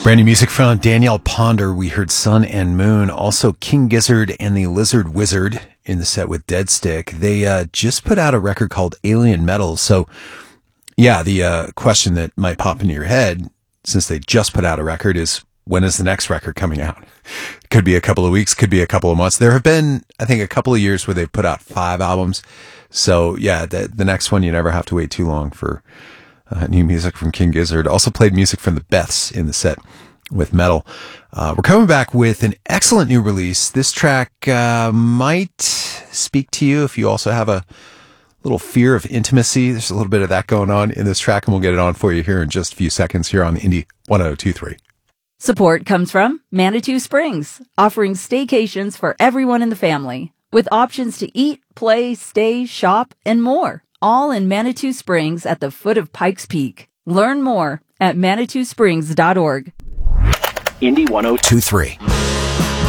Brand new music from Danielle Ponder. We heard Sun and Moon. Also King Gizzard and the Lizard Wizard in the set with Dead Stick. They just put out a record called Alien Metal. So, yeah, the question that might pop into your head, since they just put out a record, is when is the next record coming out? Could be a couple of weeks, could be a couple of months. There have been, I think, a couple of years where they've put out 5 albums. So, yeah, the next one, you never have to wait too long for new music from King Gizzard. Also played music from the Beths in the set with Metal. We're coming back with an excellent new release. This track might speak to you if you also have a little fear of intimacy. There's a little bit of that going on in this track, and we'll get it on for you here in just a few seconds here on the Indie 1023. Support comes from Manitou Springs, offering staycations for everyone in the family, with options to eat, play, stay, shop, and more, all in Manitou Springs at the foot of Pikes Peak. Learn more at ManitouSprings.org. Indie 1023.